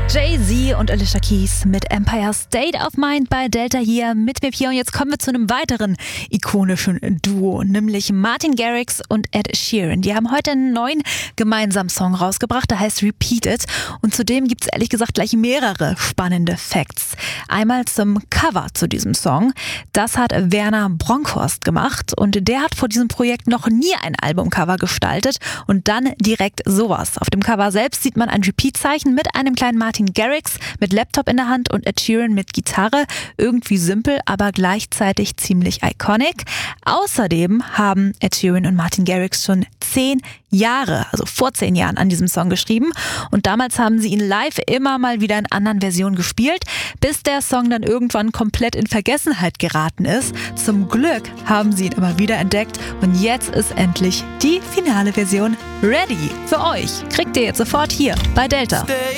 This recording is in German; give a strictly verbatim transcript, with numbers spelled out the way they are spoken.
Jay-Z und Alicia Keys mit Empire State of Mind bei Delta hier mit mir hier. Und jetzt kommen wir zu einem weiteren ikonischen Duo, nämlich Martin Garrix und Ed Sheeran. Die haben heute einen neuen gemeinsamen Song rausgebracht, der heißt Repeat It. Und zudem gibt es ehrlich gesagt gleich mehrere spannende Facts. Einmal zum Cover zu diesem Song. Das hat Werner Bronkhorst gemacht und der hat vor diesem Projekt noch nie ein Albumcover gestaltet und dann direkt sowas. Auf dem Cover selbst sieht man ein Repeat-Zeichen mit einem kleinen Martin Garrix mit Laptop in der Hand und Ed Sheeran mit Gitarre. Irgendwie simpel, aber gleichzeitig ziemlich iconic. Außerdem haben Ed Sheeran und Martin Garrix schon zehn Jahre, also vor zehn Jahren an diesem Song geschrieben. Und damals haben sie ihn live immer mal wieder in anderen Versionen gespielt, bis der Song dann irgendwann komplett in Vergessenheit geraten ist. Zum Glück haben sie ihn immer wieder entdeckt und jetzt ist endlich die finale Version ready für euch. Kriegt ihr jetzt sofort hier bei Delta.